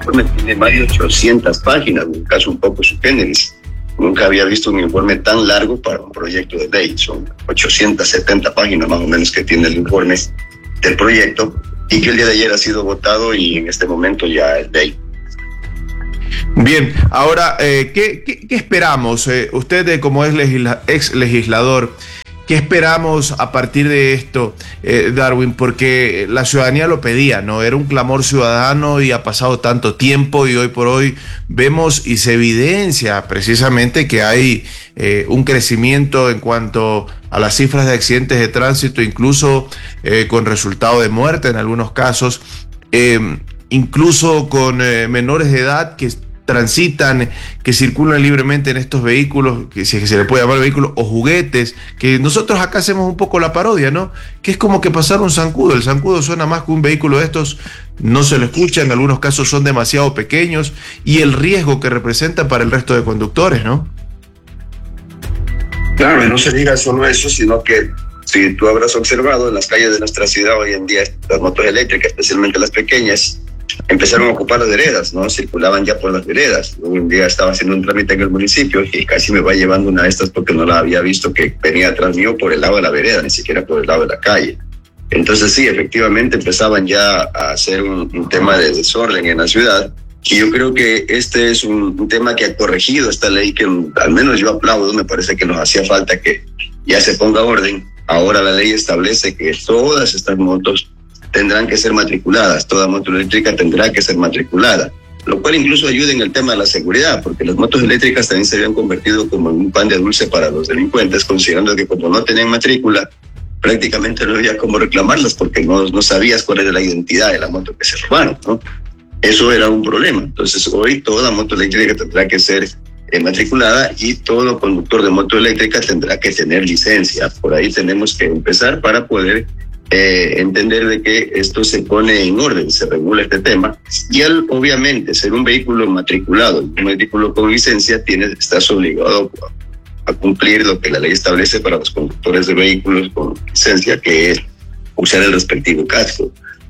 informe tiene más de 800 páginas, un caso un poco sui generis. Nunca había visto un informe tan largo para un proyecto de ley. Son 870 páginas más o menos que tiene el informe del proyecto, y que el día de ayer ha sido votado y en este momento ya es ley. Bien, ahora, ¿qué esperamos? Usted, como ex legislador, ¿qué esperamos a partir de esto, Darwin? Porque la ciudadanía lo pedía, ¿no? Era un clamor ciudadano y ha pasado tanto tiempo, y hoy por hoy vemos y se evidencia precisamente que hay un crecimiento en cuanto a las cifras de accidentes de tránsito, incluso con resultado de muerte en algunos casos, incluso con menores de edad que transitan, que circulan libremente en estos vehículos, que si se le puede llamar vehículos, o juguetes, que nosotros acá hacemos un poco la parodia, ¿no? Que es como que pasar un zancudo. El zancudo suena más que un vehículo de estos, no se lo escucha, en algunos casos son demasiado pequeños, y el riesgo que representa para el resto de conductores, ¿no? Claro, y no se diga solo eso, sino que si tú habrás observado en las calles de nuestra ciudad hoy en día, las motos eléctricas, especialmente las pequeñas, empezaron a ocupar las veredas, ¿no? Circulaban ya por las veredas. Un día estaba haciendo un trámite en el municipio y casi me va llevando una de estas porque no la había visto, que venía atrás mío por el lado de la vereda, ni siquiera por el lado de la calle. Entonces sí, efectivamente empezaban ya a hacer un tema de desorden en la ciudad, y yo creo que este es un tema que ha corregido esta ley, que al menos yo aplaudo. Me parece que nos hacía falta que ya se ponga orden. Ahora la ley establece que todas estas motos tendrán que ser matriculadas, toda moto eléctrica tendrá que ser matriculada, lo cual incluso ayuda en el tema de la seguridad, porque las motos eléctricas también se habían convertido como en un pan de dulce para los delincuentes, considerando que como no tenían matrícula, prácticamente no había cómo reclamarlas, porque no sabías cuál era la identidad de la moto que se robaron, ¿no? Eso era un problema. Entonces hoy toda moto eléctrica tendrá que ser matriculada, y todo conductor de moto eléctrica tendrá que tener licencia. Por ahí tenemos que empezar para poder entender de que esto se pone en orden, se regula este tema, y al obviamente ser un vehículo matriculado, un vehículo con licencia, estás obligado a cumplir lo que la ley establece para los conductores de vehículos con licencia, que es usar el respectivo casco.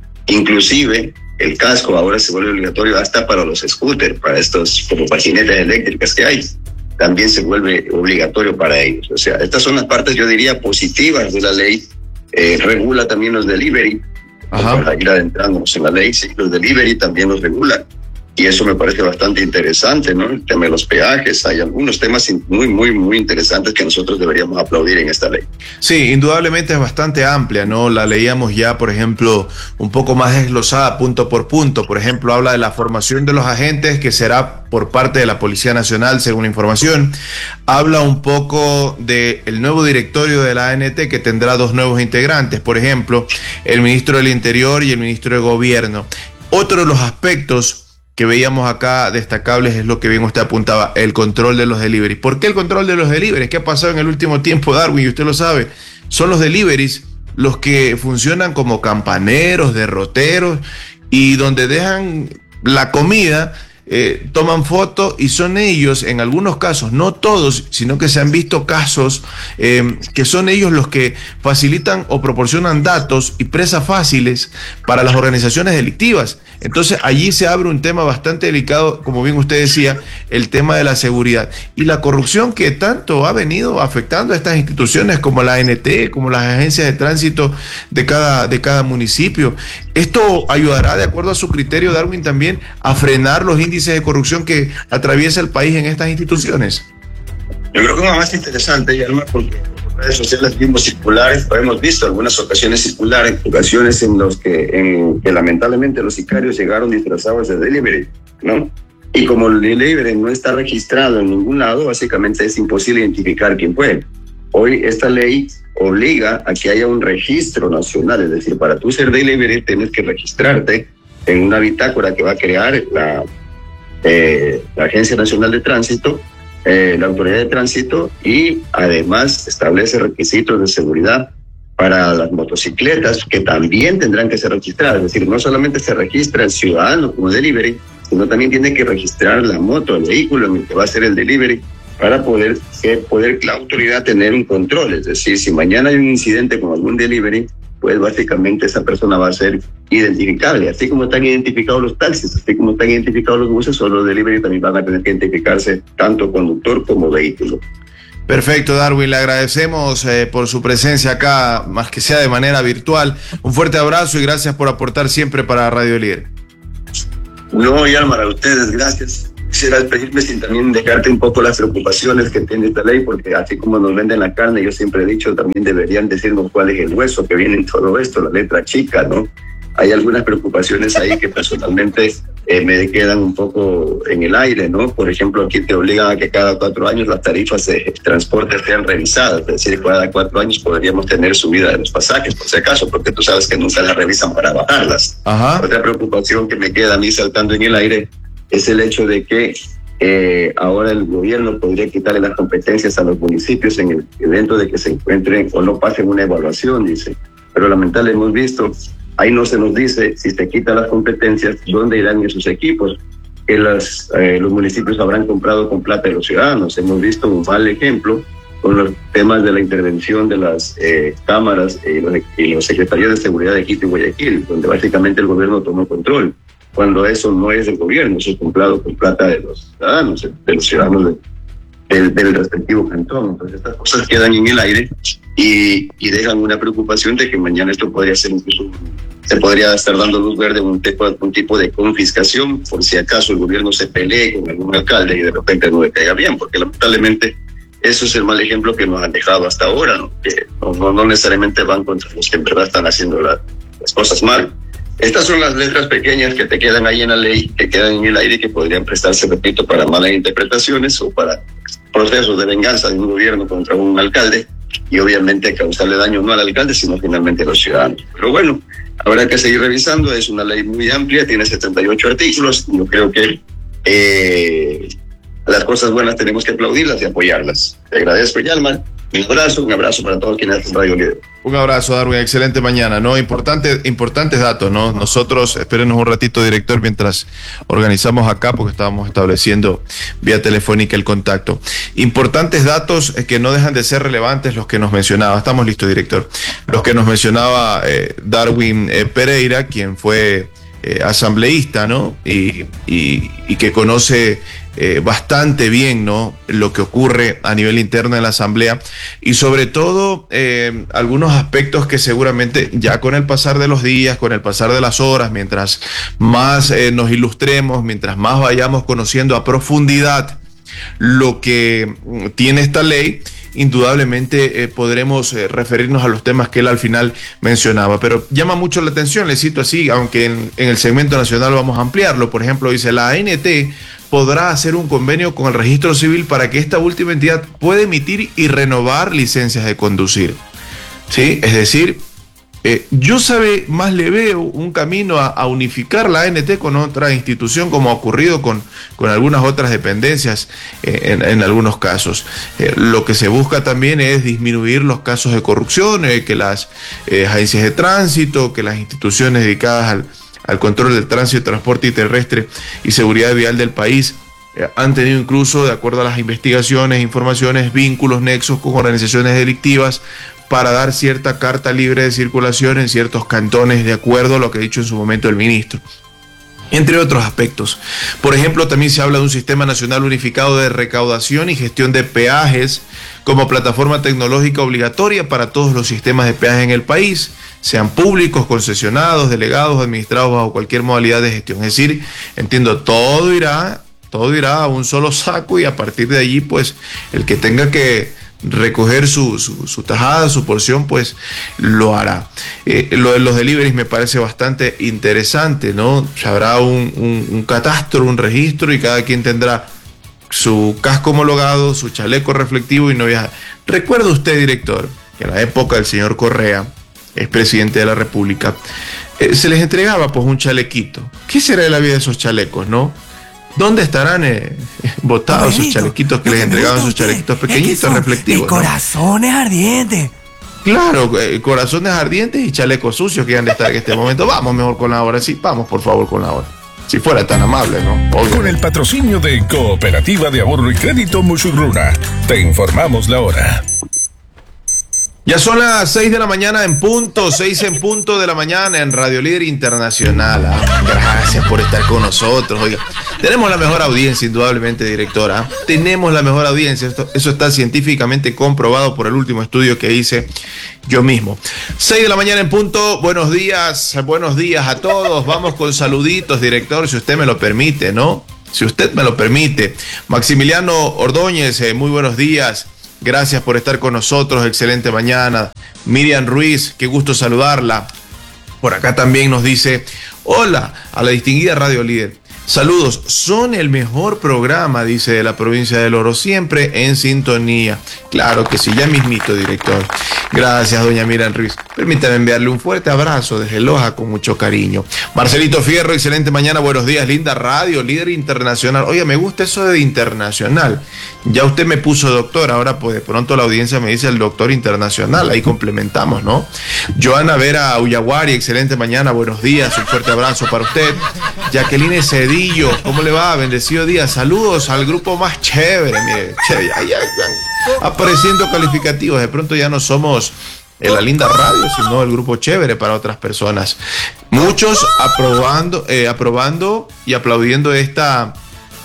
Inclusive el casco ahora se vuelve obligatorio hasta para los scooters, para estos como patinetas eléctricas que hay, también se vuelve obligatorio para ellos. O sea, estas son las partes, yo diría, positivas de la ley. Regula también los delivery. Para ir adentrándonos en la ley, sí, los delivery también los regula, y eso me parece bastante interesante, ¿no? El tema de los peajes, hay algunos temas muy interesantes que nosotros deberíamos aplaudir en esta ley. Sí, indudablemente es bastante amplia, ¿no? La leíamos ya, por ejemplo, un poco más desglosada punto por punto. Por ejemplo, habla de la formación de los agentes, que será por parte de la Policía Nacional, según la información. Habla un poco del nuevo directorio de la ANT, que tendrá 2 nuevos integrantes, por ejemplo, el ministro del Interior y el ministro de Gobierno. Otro de los aspectos que veíamos acá destacables es lo que bien usted apuntaba, el control de los deliveries. ¿Por qué el control de los deliveries? ¿Qué ha pasado en el último tiempo, Darwin? Y usted lo sabe. Son los deliveries los que funcionan como campaneros, derroteros, y donde dejan la comida, toman fotos, y son ellos, en algunos casos, no todos, sino que se han visto casos que son ellos los que facilitan o proporcionan datos y presas fáciles para las organizaciones delictivas. Entonces allí se abre un tema bastante delicado, como bien usted decía, el tema de la seguridad y la corrupción, que tanto ha venido afectando a estas instituciones como la ANT, como las agencias de tránsito de cada municipio. ¿Esto ayudará, de acuerdo a su criterio, Darwin, también a frenar los índices de corrupción que atraviesa el país en estas instituciones? Yo creo que es más interesante, Yalma, porque en redes sociales vimos circulares, hemos visto algunas ocasiones circulares, ocasiones en las que lamentablemente los sicarios llegaron disfrazados de delivery, ¿no? Y como el delivery no está registrado en ningún lado, básicamente es imposible identificar quién fue. Hoy esta ley obliga a que haya un registro nacional, es decir, para tú ser delivery tienes que registrarte en una bitácora que va a crear la Agencia Nacional de Tránsito, la Autoridad de Tránsito, y además establece requisitos de seguridad para las motocicletas, que también tendrán que ser registradas. Es decir, no solamente se registra el ciudadano como delivery, sino también tiene que registrar la moto, el vehículo en el que va a ser el delivery, para poder la autoridad tener un control. Es decir, si mañana hay un incidente con algún delivery, pues básicamente esa persona va a ser identificable. Así como están identificados los taxis, así como están identificados los buses, o los delivery también van a tener que identificarse tanto conductor como vehículo. Perfecto, Darwin, le agradecemos por su presencia acá, más que sea de manera virtual. Un fuerte abrazo y gracias por aportar siempre para Radio Líder. No, Yalmar, a ustedes, gracias. Quisiera despedirme sin también dejarte un poco las preocupaciones que tiene esta ley, porque así como nos venden la carne, yo siempre he dicho, también deberían decirnos cuál es el hueso que viene en todo esto, la letra chica, ¿no? Hay algunas preocupaciones ahí que personalmente me quedan un poco en el aire, ¿no? Por ejemplo, aquí te obligan a que cada 4 años las tarifas de transporte sean revisadas, es decir, cada 4 años podríamos tener subida de los pasajes, por si acaso, porque tú sabes que nunca las revisan para bajarlas. Ajá. Otra preocupación que me queda a mí saltando en el aire es el hecho de que ahora el gobierno podría quitarle las competencias a los municipios en el evento de que se encuentren o no pasen una evaluación, dice. Pero lamentablemente hemos visto, ahí no se nos dice si se quitan las competencias, dónde irán esos equipos, que los municipios habrán comprado con plata de los ciudadanos. Hemos visto un mal ejemplo con los temas de la intervención de las cámaras y los secretarios de seguridad de Quito y Guayaquil, donde básicamente el gobierno tomó control, cuando eso no es del gobierno, eso es comprado con plata de los ciudadanos del respectivo cantón. Entonces estas cosas quedan en el aire y dejan una preocupación de que mañana esto podría ser incluso, se podría estar dando luz verde un tipo de confiscación por si acaso el gobierno se pelee con algún alcalde y de repente no le caiga bien, porque lamentablemente eso es el mal ejemplo que nos han dejado hasta ahora, ¿no? Que no necesariamente van contra los que en verdad están haciendo las cosas mal. Estas son las letras pequeñas que te quedan ahí en la ley, que quedan en el aire, que podrían prestarse, repito, para malas interpretaciones o para procesos de venganza de un gobierno contra un alcalde y obviamente causarle daño no al alcalde, sino finalmente a los ciudadanos. Pero bueno, habrá que seguir revisando, es una ley muy amplia, tiene 78 artículos, yo creo que las cosas buenas tenemos que aplaudirlas y apoyarlas. Te agradezco, Yalmar. Un abrazo para todos quienes hacen Radio Líder. Un abrazo, Darwin, excelente mañana, ¿no? Importantes datos, ¿no? Nosotros, espérenos un ratito, director, mientras organizamos acá, porque estábamos estableciendo vía telefónica el contacto. Importantes datos que no dejan de ser relevantes los que nos mencionaba. Estamos listos, director. Los que nos mencionaba Darwin Pereira, quien fue asambleísta, ¿no? Y que conoce bastante bien, ¿no?, lo que ocurre a nivel interno en la Asamblea y sobre todo algunos aspectos que seguramente ya con el pasar de los días, con el pasar de las horas, mientras más nos ilustremos, mientras más vayamos conociendo a profundidad lo que tiene esta ley, indudablemente podremos referirnos a los temas que él al final mencionaba, pero llama mucho la atención, le cito así, aunque en el segmento nacional vamos a ampliarlo. Por ejemplo, dice: la ANT podrá hacer un convenio con el registro civil para que esta última entidad pueda emitir y renovar licencias de conducir, ¿sí? Es decir, yo más le veo un camino a unificar la ANT con otra institución, como ha ocurrido con algunas otras dependencias en algunos casos. Lo que se busca también es disminuir los casos de corrupción, que las agencias de tránsito, que las instituciones dedicadas al control del tránsito, transporte terrestre y seguridad vial del país han tenido incluso, de acuerdo a las investigaciones, informaciones, vínculos, nexos con organizaciones delictivas para dar cierta carta libre de circulación en ciertos cantones, de acuerdo a lo que ha dicho en su momento el ministro, entre otros aspectos. Por ejemplo, también se habla de un sistema nacional unificado de recaudación y gestión de peajes como plataforma tecnológica obligatoria para todos los sistemas de peaje en el país, sean públicos, concesionados, delegados, administrados bajo cualquier modalidad de gestión. Es decir, entiendo, todo irá a un solo saco y a partir de allí, pues, el que tenga que recoger su tajada, su porción, pues lo hará. Lo de los deliveries me parece bastante interesante, ¿no? Se habrá un catastro, un registro y cada quien tendrá su casco homologado, su chaleco reflectivo y no viaja. ¿Recuerda usted, director, que en la época del señor Correa, expresidente de la República, se les entregaba pues un chalequito? ¿Qué será de la vida de esos chalecos, no? ¿Dónde estarán botados esos chalequitos que les entregaban, esos chalequitos pequeñitos, reflectivos? Corazones ardientes. Claro, corazones ardientes y chalecos sucios que han de estar en este momento. Vamos mejor con la hora, sí, vamos por favor con la hora. Si fuera tan amable, ¿no? Obviamente. Con el patrocinio de Cooperativa de Ahorro y Crédito Musurruna, te informamos la hora. Ya son las 6 de la mañana en punto, 6 en punto de la mañana en Radio Líder Internacional. Gracias por estar con nosotros. Oiga, tenemos la mejor audiencia, indudablemente, directora. Tenemos la mejor audiencia. Eso está científicamente comprobado por el último estudio que hice yo mismo. 6 de la mañana en punto. Buenos días a todos. Vamos con saluditos, director, si usted me lo permite, ¿no? Si usted me lo permite. Maximiliano Ordóñez, muy buenos días. Gracias por estar con nosotros, excelente mañana. Miriam Ruiz, qué gusto saludarla. Por acá también nos dice, hola a la distinguida Radio Líder. Saludos, son el mejor programa, dice, de la provincia del Oro, siempre en sintonía. Claro que sí, ya mismito, director. Gracias, doña Miriam Ruiz. Permítame enviarle un fuerte abrazo desde Loja con mucho cariño. Marcelito Fierro, excelente mañana, buenos días, linda radio, Líder Internacional. Oye, me gusta eso de internacional. Ya usted me puso doctor, ahora pues de pronto la audiencia me dice el doctor internacional, ahí complementamos, ¿no? Joana Vera Uyaguari, excelente mañana, buenos días, un fuerte abrazo para usted. Jacqueline Cedillo, ¿cómo le va? Bendecido día, saludos al grupo más chévere, mire, chévere, ya apareciendo calificativos, de pronto ya no somos la linda radio, sino el grupo chévere para otras personas. Muchos aprobando y aplaudiendo esta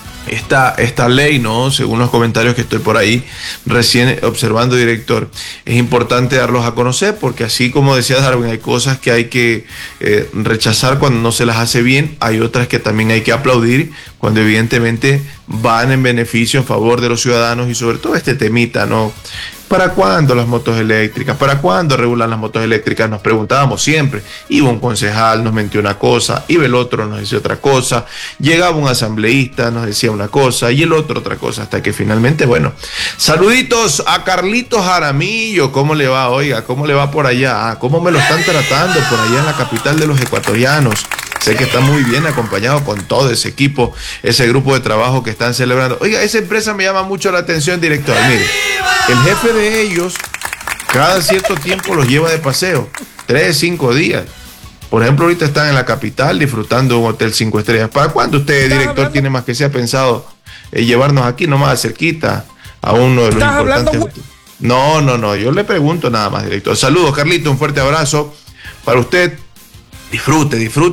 ley, ¿no? Según los comentarios que estoy por ahí recién observando, director. Es importante darlos a conocer porque así como decía Darwin, hay cosas que hay que rechazar cuando no se las hace bien, hay otras que también hay que aplaudir cuando evidentemente van en beneficio, en favor de los ciudadanos y sobre todo este temita, ¿no? ¿Para cuándo las motos eléctricas? ¿Para cuándo regulan las motos eléctricas? Nos preguntábamos siempre. Iba un concejal, nos mentió una cosa, iba el otro, nos decía otra cosa, llegaba un asambleísta, nos decía una cosa y el otro otra cosa, hasta que finalmente, bueno. Saluditos a Carlitos Jaramillo, ¿cómo le va? Oiga, ¿cómo le va por allá? ¿Cómo me lo están tratando por allá en la capital de los ecuatorianos? Sé que está muy bien acompañado con todo ese equipo, ese grupo de trabajo que están celebrando. Oiga, esa empresa me llama mucho la atención, director. Mire, el jefe de ellos cada cierto tiempo los lleva de paseo, 3, 5 días. Por ejemplo, ahorita están en la capital disfrutando de un hotel 5 estrellas. ¿Para cuándo usted, director, tiene más que sea pensado llevarnos aquí nomás cerquita a uno de los importantes? No, yo le pregunto nada más, director. Saludos, Carlito, un fuerte abrazo para usted. Disfrute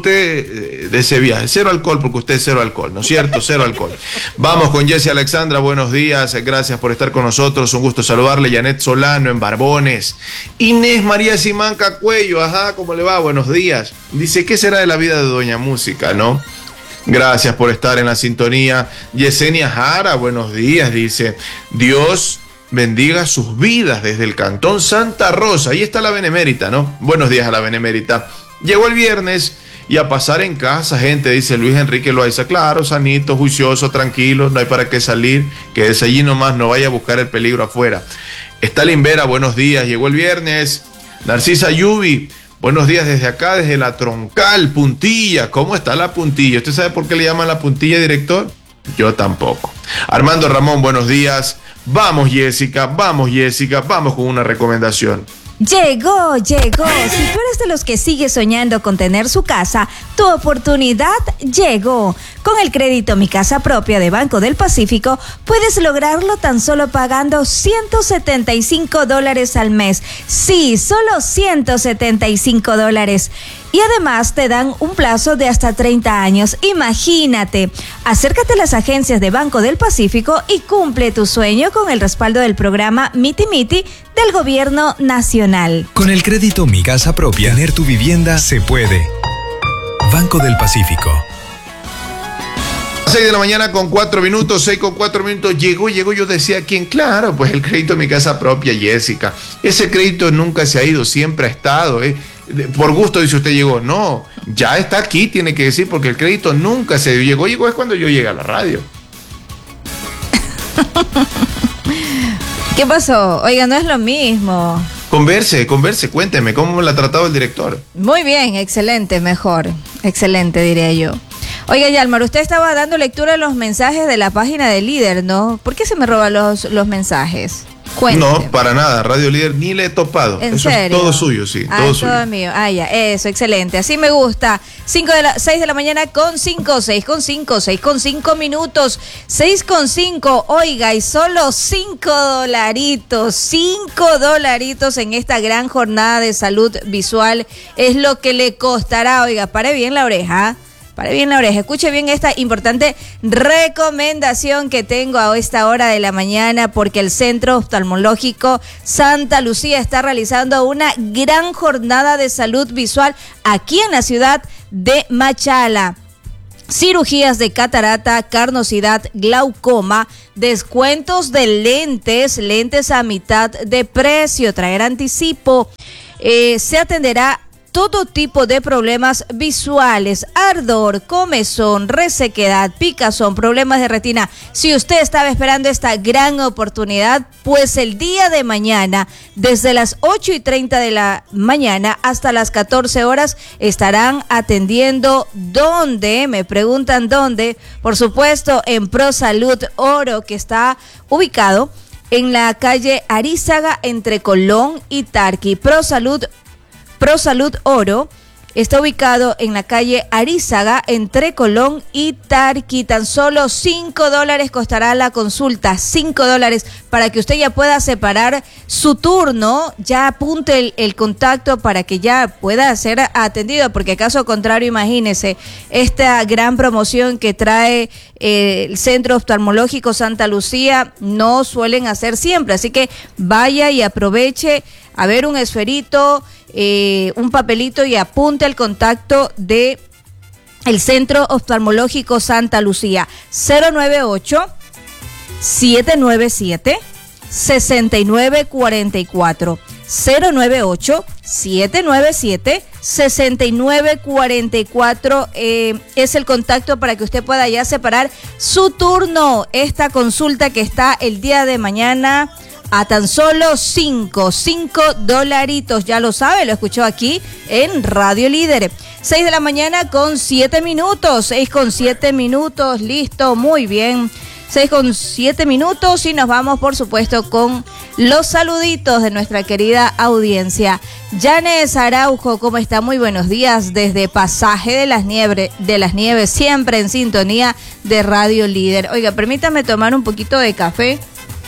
de ese viaje. Cero alcohol, porque usted es cero alcohol, ¿no es cierto? Cero alcohol. Vamos con Jessie Alexandra, buenos días, gracias por estar con nosotros, un gusto saludarle. Janet Solano en Barbones. Inés María Simanca Cuello, ¿cómo le va? Buenos días. Dice, ¿qué será de la vida de Doña Música, no? Gracias por estar en la sintonía. Yesenia Jara, buenos días, dice, Dios bendiga sus vidas desde el Cantón Santa Rosa. Ahí está la Benemérita, ¿no? Buenos días a la Benemérita. Llegó el viernes y a pasar en casa, gente, dice Luis Enrique Loaiza. Claro, sanito, juicioso, tranquilo, no hay para qué salir, quédese allí nomás, no vaya a buscar el peligro afuera. Stalin Vera, buenos días, llegó el viernes. Narcisa Yubi, buenos días desde acá, desde la Troncal, Puntilla. ¿Cómo está la Puntilla? ¿Usted sabe por qué le llaman la Puntilla, director? Yo tampoco. Armando Ramón, buenos días. Vamos, Jessica, vamos con una recomendación. Llegó. Si tú eres de los que sigue soñando con tener su casa, tu oportunidad llegó. Con el crédito Mi Casa Propia de Banco del Pacífico, puedes lograrlo tan solo pagando $175 al mes. Sí, solo $175. Y además te dan un plazo de hasta 30 años. Imagínate. Acércate a las agencias de Banco del Pacífico y cumple tu sueño con el respaldo del programa Miti Miti del Gobierno Nacional. Con el crédito Mi Casa Propia, tener tu vivienda se puede. Banco del Pacífico. 6 de la mañana con 4 minutos, 6 con 4 minutos, llegó, yo decía, ¿quién? Claro, pues el crédito Mi Casa Propia, Jessica. Ese crédito nunca se ha ido, siempre ha estado, por gusto dice usted llegó, no, ya está aquí, tiene que decir, porque el crédito nunca se dio, llegó es cuando yo llegué a la radio. ¿Qué pasó? Oiga, no es lo mismo. Converse, cuénteme, ¿cómo me la ha tratado el director? Muy bien, excelente, mejor, excelente diría yo. Oiga, Yalmar, usted estaba dando lectura a los mensajes de la página de Líder, ¿no? ¿Por qué se me roban los mensajes? No, para nada. Radio Líder ni le he topado. ¿En Eso serio? es todo suyo, sí. Todo suyo. Todo mío. Ya, eso, excelente. Así me gusta. 6 de la mañana con 5, 6:05 minutos. 6:05, oiga, y solo $5 en esta gran jornada de salud visual es lo que le costará. Oiga, pare bien la oreja. Escuche bien esta importante recomendación que tengo a esta hora de la mañana, porque el Centro Oftalmológico Santa Lucía está realizando una gran jornada de salud visual aquí en la ciudad de Machala. Cirugías de catarata, carnosidad, glaucoma, descuentos de lentes a mitad de precio, traer anticipo. Se atenderá todo tipo de problemas visuales, ardor, comezón, resequedad, picazón, problemas de retina. Si usted estaba esperando esta gran oportunidad, pues el día de mañana, desde las 8:30 de la mañana hasta las 14 horas, estarán atendiendo. ¿Dónde? Me preguntan dónde. Por supuesto, en ProSalud Oro, que está ubicado en la calle Arízaga entre Colón y Tarqui. ProSalud Oro está ubicado en la calle Arízaga entre Colón y Tarqui. Tan solo $5 costará la consulta, $5 para que usted ya pueda separar su turno. Ya apunte el contacto para que ya pueda ser atendido, porque caso contrario, imagínese esta gran promoción que trae el Centro Oftalmológico Santa Lucía, no suelen hacer siempre, así que vaya y aproveche a ver un esferito, un papelito y apunte el contacto de el Centro Oftalmológico Santa Lucía. 098-797-6944. 098-797-6944 es el contacto para que usted pueda ya separar su turno. Esta consulta que está el día de mañana a tan solo $5, ya lo sabe, lo escuchó aquí en Radio Líder. 6 de la mañana con 7 minutos, 6:07 minutos, listo, muy bien. 6:07 minutos y nos vamos, por supuesto, con los saluditos de nuestra querida audiencia. Yanes Araujo, ¿cómo está? Muy buenos días desde Pasaje de las Nieves, siempre en sintonía de Radio Líder. Oiga, permítame tomar un poquito de café.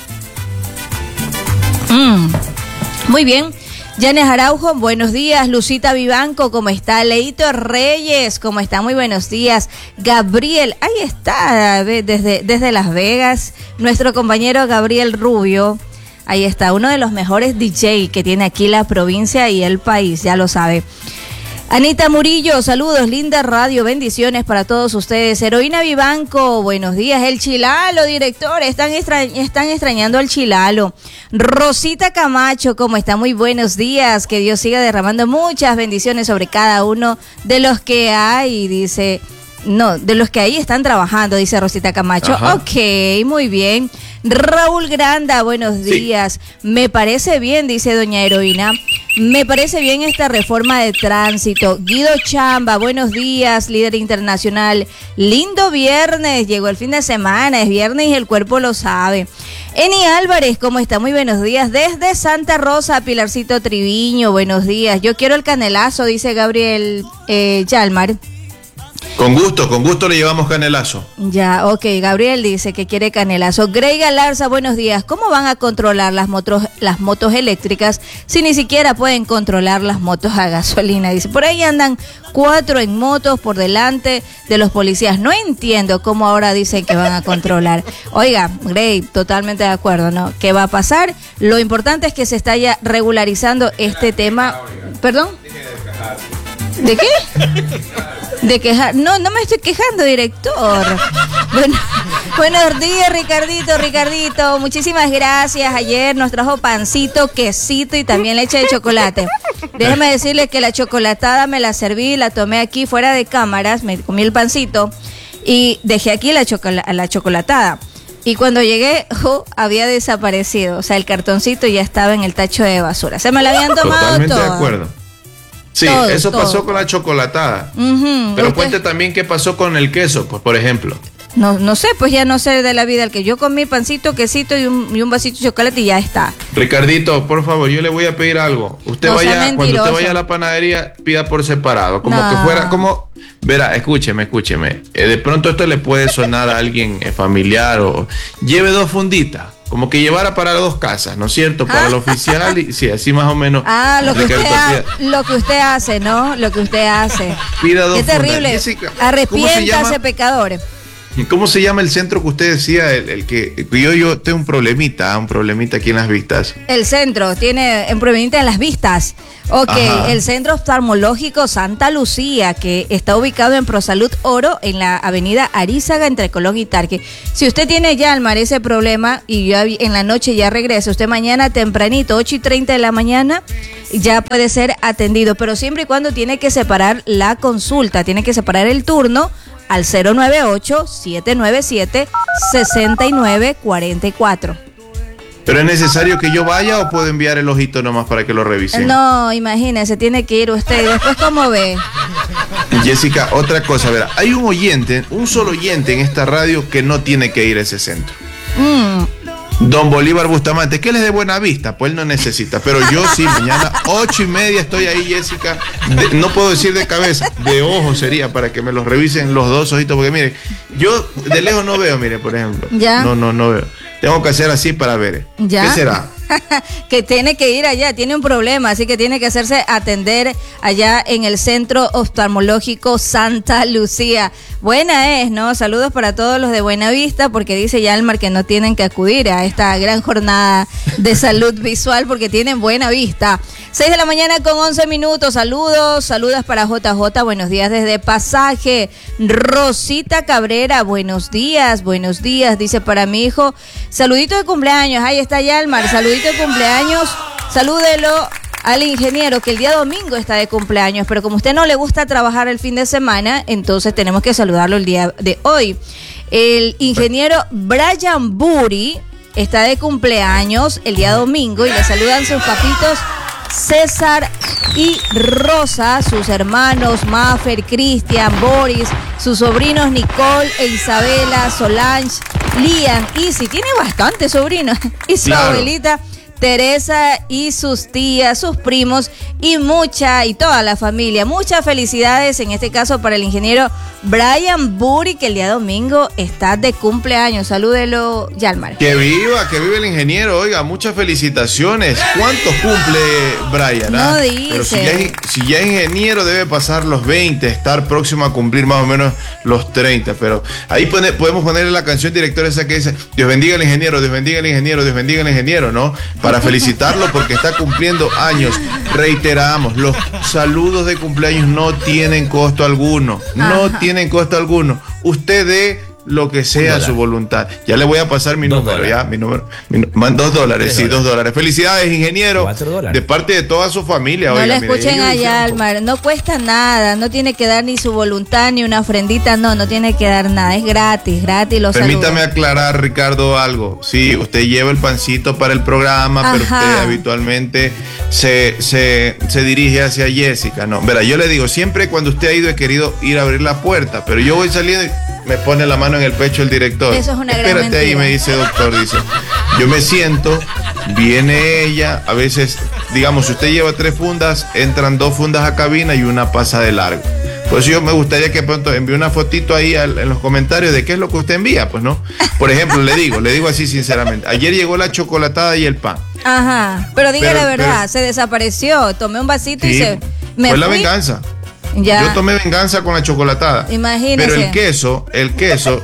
Muy bien. Yanes Araujo, buenos días. Lucita Vivanco, ¿cómo está? Leito Reyes, ¿cómo está? Muy buenos días. Gabriel, ahí está, desde Las Vegas, nuestro compañero Gabriel Rubio. Ahí está, uno de los mejores DJ que tiene aquí la provincia y el país, ya lo sabe. Anita Murillo, saludos, linda radio, bendiciones para todos ustedes. Heroína Vivanco, buenos días. El Chilalo, director, están extrañando al Chilalo. Rosita Camacho, ¿cómo está? Muy buenos días, que Dios siga derramando muchas bendiciones sobre cada uno de los que hay, dice, no, de los que ahí están trabajando, dice Rosita Camacho. Ajá. Ok, muy bien. Raúl Granda, buenos días. Sí. Me parece bien, dice doña Heroína. Me parece bien esta reforma de tránsito. Guido Chamba, buenos días, líder internacional. Lindo viernes, llegó el fin de semana, es viernes y el cuerpo lo sabe. Eni Álvarez, ¿cómo está? Muy buenos días. Desde Santa Rosa, Pilarcito Triviño, buenos días. Yo quiero el canelazo, dice Gabriel Yalmar. Con gusto le llevamos canelazo. Ya, ok, Gabriel dice que quiere canelazo. Grey Galarza, buenos días. ¿Cómo van a controlar las motos eléctricas si ni siquiera pueden controlar las motos a gasolina? Dice, por ahí andan 4 en motos por delante de los policías. No entiendo cómo ahora dicen que van a controlar. Oiga, Grey, totalmente de acuerdo, ¿no? ¿Qué va a pasar? Lo importante es que se está ya regularizando este tema. ¿Perdón? ¿De qué? De quejar. No me estoy quejando, director. Bueno, buenos días, Ricardito. Muchísimas gracias. Ayer nos trajo pancito, quesito y también leche de chocolate. Déjeme decirle que la chocolatada me la serví, la tomé aquí fuera de cámaras, me comí el pancito y dejé aquí la chocolatada. Y cuando llegué, había desaparecido. O sea, el cartoncito ya estaba en el tacho de basura. Se me lo habían tomado totalmente todo. De acuerdo. Sí, eso pasó con la chocolatada. Pero cuente también qué pasó con el queso, pues, por ejemplo. No sé, pues ya no sé de la vida. El que yo comí pancito, quesito y un vasito de chocolate y ya está. Ricardito, por favor, yo le voy a pedir algo. Usted cuando usted vaya a la panadería, pida por separado. Como que fuera, como... Verá, escúcheme. De pronto esto le puede sonar a alguien familiar o... Lleve 2 funditas. Como que llevara para 2 casas, ¿no es cierto? Para el oficial y sí, así más o menos. Lo que usted hace, ¿no? Lo que usted hace. Pida 2 fundas. Qué terrible. Jessica, arrepiéntase, pecadores. ¿Cómo se llama el centro que usted decía? El que yo tengo un problemita aquí en Las Vistas. El centro tiene un problemita en Las Vistas. Ok, ajá. El Centro Oftalmológico Santa Lucía, que está ubicado en ProSalud Oro, en la avenida Arízaga, entre Colón y Tarque. Si usted tiene ya, Almar, ese problema y yo en la noche ya regresa, usted mañana tempranito, 8:30 de la mañana, ya puede ser atendido, pero siempre y cuando tiene que separar la consulta, tiene que separar el turno al 098-797-6944. ¿Pero es necesario que yo vaya o puedo enviar el ojito nomás para que lo revisen? No, imagínese, tiene que ir usted y después ¿cómo ve? Jessica, otra cosa, verá, hay un solo oyente en esta radio que no tiene que ir a ese centro. Don Bolívar Bustamante, que él es de Buenavista, pues él no necesita, pero yo sí, mañana 8:30 estoy ahí, Jessica, no puedo decir de cabeza, de ojo sería para que me los revisen los 2 ojitos, porque mire, yo de lejos no veo, mire, por ejemplo, ¿ya? No veo, tengo que hacer así para ver, ¿ya? ¿Qué será? Que tiene que ir allá, tiene un problema, así que tiene que hacerse atender allá en el Centro Oftalmológico Santa Lucía. Buena es, ¿no? Saludos para todos los de Buenavista, porque dice Yalmar que no tienen que acudir a esta gran jornada de salud visual porque tienen buena vista. 6 de la mañana con 11 minutos, saludos para JJ, buenos días desde Pasaje. Rosita Cabrera, buenos días, dice para mi hijo, saludito de cumpleaños, ahí está Yalmar, saludito de cumpleaños, salúdelo al ingeniero que el día domingo está de cumpleaños, pero como a usted no le gusta trabajar el fin de semana, entonces tenemos que saludarlo el día de hoy. El ingeniero Brian Buri está de cumpleaños el día domingo y le saludan sus papitos César y Rosa, sus hermanos Maffer, Cristian, Boris, sus sobrinos Nicole e Isabela, Solange, Lian, Isi, tiene bastantes sobrinos, y su abuelita Teresa y sus tías, sus primos y toda la familia. Muchas felicidades en este caso para el ingeniero Brian Buri, que el día domingo está de cumpleaños. Salúdelo, Yalmar. Que viva el ingeniero, oiga, muchas felicitaciones. ¿Cuántos cumple Brian? No dice. Pero si ya es ingeniero debe pasar los 20, estar próximo a cumplir más o menos los 30, pero ahí podemos ponerle la canción directora esa que dice, Dios bendiga al ingeniero, Dios bendiga al ingeniero, Dios bendiga al ingeniero, ¿no? Para felicitarlo porque está cumpliendo años. Reiteramos, los saludos de cumpleaños no tienen costo alguno. Tienen costo alguno. Usted dé lo que sea su voluntad. Ya le voy a pasar mi número, ya, mi número. $2, sí, $2. Felicidades, ingeniero, de parte de toda su familia. No oiga, le escuchen a Yalmar, no cuesta nada, no tiene que dar ni su voluntad ni una ofrendita, no tiene que dar nada, es gratis los Permítame aclarar, Ricardo, algo. Sí, usted lleva el pancito para el programa, pero usted habitualmente se dirige hacia Jessica, ¿no? Verá, yo le digo, siempre cuando usted ha ido he querido ir a abrir la puerta, pero yo voy saliendo y me pone la mano en el pecho el director. Eso es una gran Espérate mentira. ahí, me dice doctor, dice. Yo me siento, viene ella, a veces, digamos, si usted lleva 3 fundas, entran 2 fundas a cabina y una pasa de largo. Por eso yo me gustaría que pronto envíe una fotito ahí en los comentarios de qué es lo que usted envía, pues, ¿no? Por ejemplo, le digo así sinceramente, ayer llegó la chocolatada y el pan. Ajá, pero diga la verdad, se desapareció, tomé un vasito y me fue la venganza. Ya. Yo tomé venganza con la chocolatada. Imagínese. Pero el queso,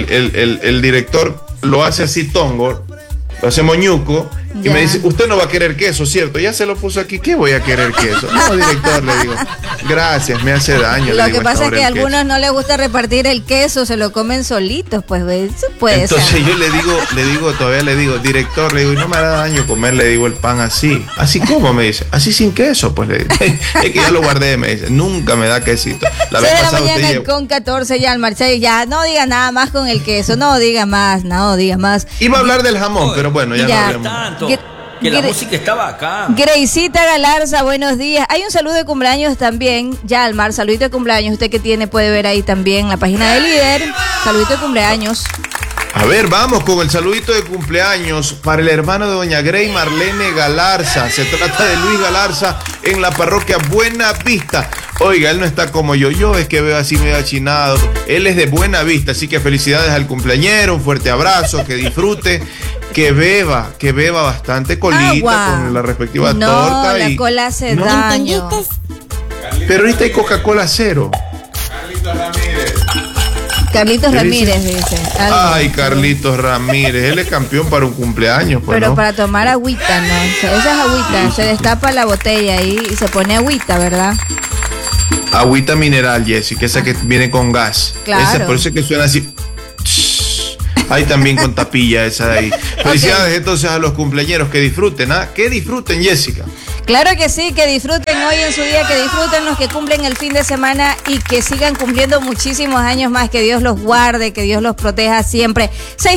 el director lo hace así tongo, lo hace moñuco, y me dice, usted no va a querer queso, ¿cierto? Ya se lo puso aquí, ¿qué voy a querer queso? No, director, le digo, gracias, me hace daño. Lo que pasa es que a algunos no les gusta repartir el queso, se lo comen solitos, pues eso puede ser. Entonces yo todavía le digo, director, le digo, y no me hará daño comer, le digo, el pan así. ¿Así cómo? Me dice, así sin queso, pues le digo. Es que ya lo guardé, me dice, nunca me da quesito. La vez pasada usted llevó con 14 ya al Marcelo, ya no diga nada más con el queso, no diga más. Iba a hablar del jamón, pero bueno, ya no hablemos. Que la música estaba acá. Greisita Galarza, buenos días. Hay un saludo de cumpleaños también. Yalmar, saludito de cumpleaños. Usted que tiene puede ver ahí también la página de Líder. Saludito de cumpleaños. A ver, vamos con el saludito de cumpleaños para el hermano de doña Grey Marlene Galarza. Se trata de Luis Galarza en la parroquia Buena Vista. Oiga, él no está como yo es que veo así medio achinado. Él es de Buena Vista, así que felicidades al cumpleañero, un fuerte abrazo, que disfrute, que beba bastante colita agua con la respectiva torta. No, la cola hace daño. Pero ahorita hay Coca-Cola cero. Carlitos Ramírez dice. Ay, Carlitos Ramírez, él es campeón para un cumpleaños. Pues, pero ¿no? para tomar agüita, ¿no? Esa es agüita, se destapa la botella ahí y se pone agüita, ¿verdad? Agüita mineral, Jessica, esa que viene con gas. Claro. Esa, por eso es que suena así. Ahí también con tapilla esa de ahí. Felicidades entonces a los cumpleañeros, que disfruten, ¿ah? Que disfruten, Jessica. Claro que sí, que disfruten hoy en su día, que disfruten los que cumplen el fin de semana y que sigan cumpliendo muchísimos años más, que Dios los guarde, que Dios los proteja siempre.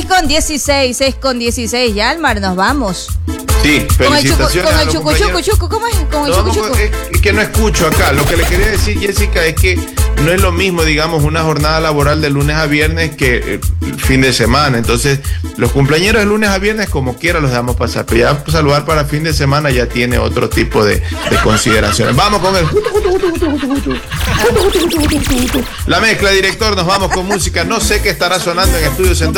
6:16, ya, Almar, nos vamos. Sí, felicitaciones. Con el chucu, ¿cómo es? Con el chucu. Es que no escucho acá. Lo que le quería decir, Jessica, es que no es lo mismo, digamos, una jornada laboral de lunes a viernes que el fin de semana. Entonces, los cumpleañeros de lunes a viernes, como quiera, los dejamos pasar. Pero ya saludar para fin de semana ya tiene otro tipo de consideraciones. Vamos con el... La mezcla, director, nos vamos con música. No sé qué estará sonando en Estudio Central.